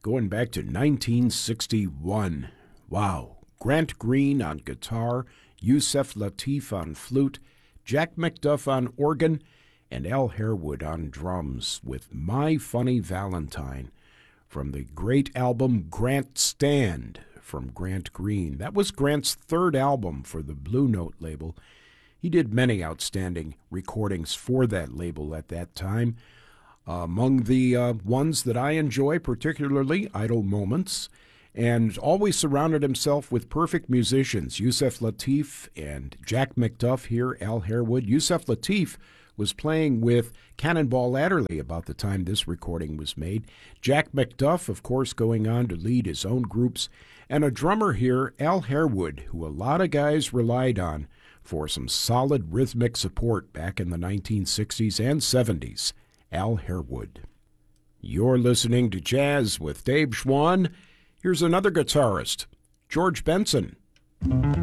going back to 1961. Wow. Grant Green on guitar, Yusef Lateef on flute, Jack McDuff on organ, and Al Harewood on drums with My Funny Valentine from the great album Grant Stand from Grant Green. That was Grant's third album for the Blue Note label. He did many outstanding recordings for that label at that time. Among the ones that I enjoy particularly, Idle Moments, and always surrounded himself with perfect musicians, Yusef Lateef and Jack McDuff here, Al Harewood. Yusef Lateef was playing with Cannonball Adderley about the time this recording was made. Jack McDuff, of course, going on to lead his own groups. And a drummer here, Al Harewood, who a lot of guys relied on for some solid rhythmic support back in the 1960s and 70s. Al Harewood. You're listening to Jazz with Dave Schwann. Here's another guitarist, George Benson.